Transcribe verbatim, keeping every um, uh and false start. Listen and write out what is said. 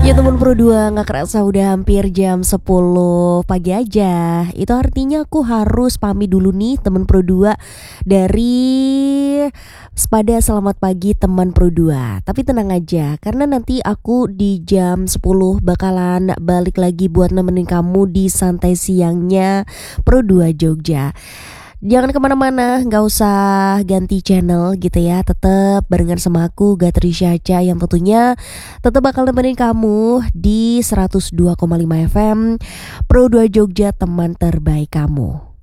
Ya teman Pro dua, nggak kerasa udah hampir jam sepuluh pagi aja. Itu artinya aku harus pamit dulu nih teman Pro dua dari Spada. Selamat pagi teman Pro dua. Tapi tenang aja, karena nanti aku di jam sepuluh bakalan balik lagi buat nemenin kamu di santai siangnya Pro dua Jogja. Jangan kemana-mana, gak usah ganti channel gitu ya. Tetap barengan sama aku Gatri Syaca yang tentunya tetap bakal nemenin kamu di seratus dua koma lima F M Pro dua Jogja, teman terbaik kamu.